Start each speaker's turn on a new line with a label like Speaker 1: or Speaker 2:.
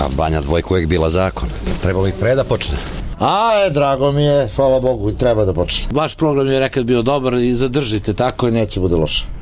Speaker 1: Banja Dvojka uvijek bila zakon. Trebalo i pre da počne.
Speaker 2: Drago mi je, hvala Bogu, treba da počne.
Speaker 3: Vaš program je nekad bio dobar i zadržite tako.
Speaker 2: Neće bude loše.